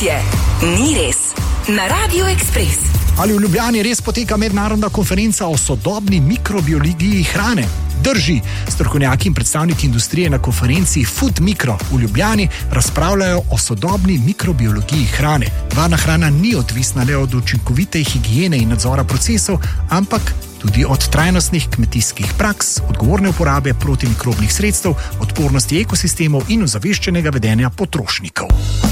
je. Ni res. Na Radio Ekspres. Ali v Ljubljani res poteka mednarodna konferenca o sodobni mikrobiologiji hrane? Drži. Strokovnjaki in predstavniki industrije na konferenci Food Micro v Ljubljani razpravljajo o sodobni mikrobiologiji hrane. Varna hrana ni odvisna le od učinkovite higiene in nadzora procesov, ampak tudi od trajnostnih kmetijskih praks, odgovorne uporabe protimikrobnih sredstev, odpornosti ekosistemov in ozaveščenega vedenja potrošnikov.